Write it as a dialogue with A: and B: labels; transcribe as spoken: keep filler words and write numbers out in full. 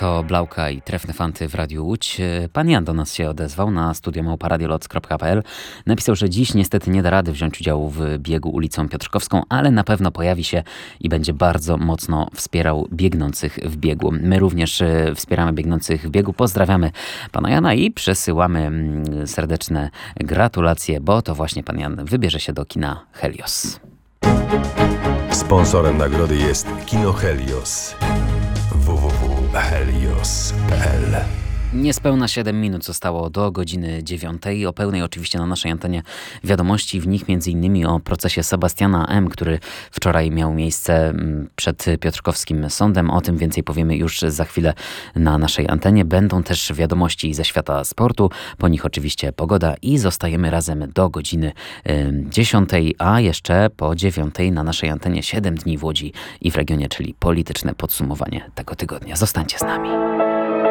A: To Blauka i Trefne Fanty w Radiu Łódź. Pan Jan do nas się odezwał na studio małpa radioloc kropka p l. Napisał, że dziś niestety nie da rady wziąć udziału w biegu ulicą Piotrkowską, ale na pewno pojawi się i będzie bardzo mocno wspierał biegnących w biegu. My również wspieramy biegnących w biegu. Pozdrawiamy pana Jana i przesyłamy serdeczne gratulacje, bo to właśnie pan Jan wybierze się do kina Helios.
B: Sponsorem nagrody jest Kino Helios. w w w kropka helios kropka p l.
A: Niespełna siedem minut zostało do godziny dziewiątej. O pełnej oczywiście na naszej antenie wiadomości. W nich między innymi o procesie Sebastiana M., który wczoraj miał miejsce przed Piotrkowskim Sądem. O tym więcej powiemy już za chwilę na naszej antenie. Będą też wiadomości ze świata sportu. Po nich oczywiście pogoda i zostajemy razem do godziny dziesiątej, a jeszcze po dziewiątej na naszej antenie siedem dni w Łodzi i w regionie, czyli polityczne podsumowanie tego tygodnia. Zostańcie z nami.